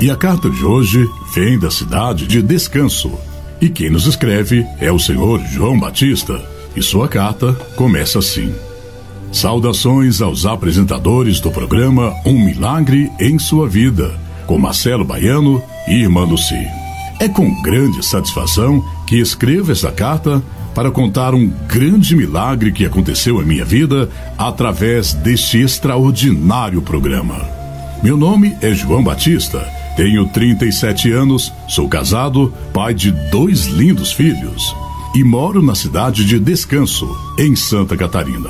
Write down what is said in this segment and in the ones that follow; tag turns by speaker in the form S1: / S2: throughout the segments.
S1: E a carta de hoje vem da cidade de Descanso. E quem nos escreve é o senhor João Batista. E sua carta começa assim: saudações aos apresentadores do programa Um Milagre em Sua Vida, com Marcelo Baiano e irmã Lucy. É com grande satisfação que escrevo essa carta para contar um grande milagre que aconteceu em minha vida através deste extraordinário programa. Meu nome é João Batista, tenho 37 anos, sou casado, pai de 2 lindos filhos e moro na cidade de Descanso, em Santa Catarina.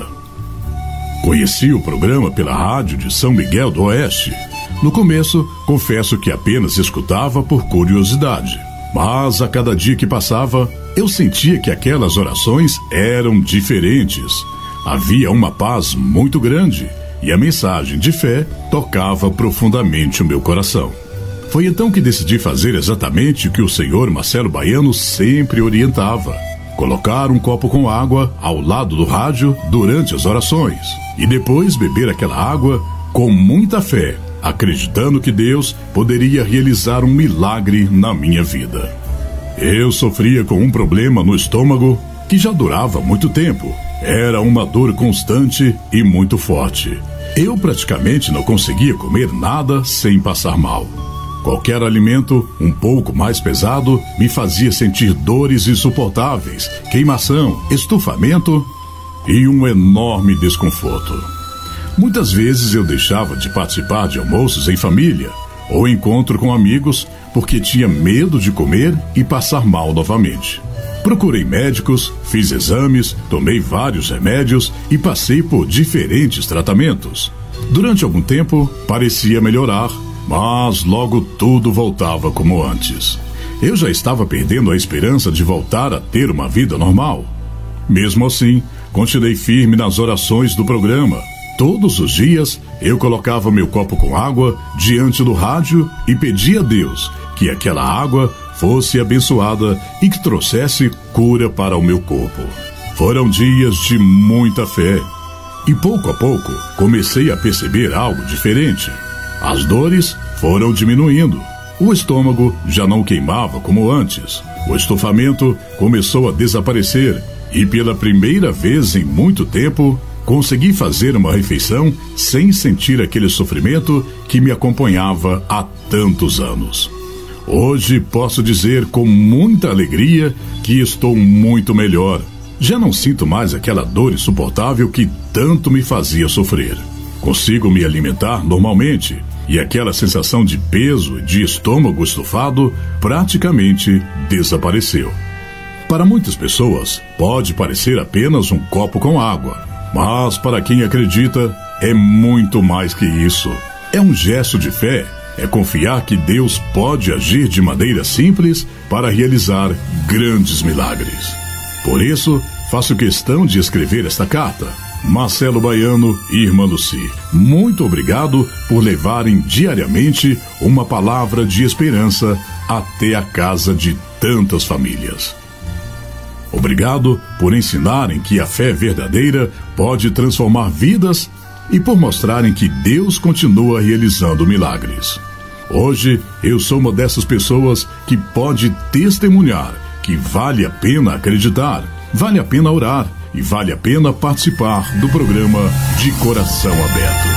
S1: Conheci o programa pela rádio de São Miguel do Oeste. No começo, confesso que apenas escutava por curiosidade, mas a cada dia que passava, eu sentia que aquelas orações eram diferentes. Havia uma paz muito grande e a mensagem de fé tocava profundamente o meu coração. Foi então que decidi fazer exatamente o que o senhor Marcelo Baiano sempre orientava: colocar um copo com água ao lado do rádio durante as orações e depois beber aquela água com muita fé, acreditando que Deus poderia realizar um milagre na minha vida. Eu sofria com um problema no estômago que já durava muito tempo. Era uma dor constante e muito forte. Eu praticamente não conseguia comer nada sem passar mal. Qualquer alimento um pouco mais pesado me fazia sentir dores insuportáveis, queimação, estufamento e um enorme desconforto. Muitas vezes eu deixava de participar de almoços em família ou encontro com amigos porque tinha medo de comer e passar mal novamente. Procurei médicos, fiz exames, tomei vários remédios e passei por diferentes tratamentos. Durante algum tempo parecia melhorar, mas logo tudo voltava como antes. Eu já estava perdendo a esperança de voltar a ter uma vida normal. Mesmo assim, continuei firme nas orações do programa. Todos os dias, eu colocava meu copo com água diante do rádio e pedia a Deus que aquela água fosse abençoada e que trouxesse cura para o meu corpo. Foram dias de muita fé. E pouco a pouco, comecei a perceber algo diferente. As dores foram diminuindo. O estômago já não queimava como antes. O estufamento começou a desaparecer. E pela primeira vez em muito tempo, consegui fazer uma refeição sem sentir aquele sofrimento que me acompanhava há tantos anos. Hoje posso dizer com muita alegria que estou muito melhor. Já não sinto mais aquela dor insuportável que tanto me fazia sofrer. Consigo me alimentar normalmente e aquela sensação de peso e de estômago estufado praticamente desapareceu. Para muitas pessoas, pode parecer apenas um copo com água, mas para quem acredita, é muito mais que isso. É um gesto de fé, é confiar que Deus pode agir de maneira simples para realizar grandes milagres. Por isso, faço questão de escrever esta carta. Marcelo Baiano e irmã Lucy, muito obrigado por levarem diariamente uma palavra de esperança até a casa de tantas famílias. Obrigado por ensinarem que a fé verdadeira pode transformar vidas e por mostrarem que Deus continua realizando milagres. Hoje, eu sou uma dessas pessoas que pode testemunhar que vale a pena acreditar, vale a pena orar e vale a pena participar do programa De Coração Aberto.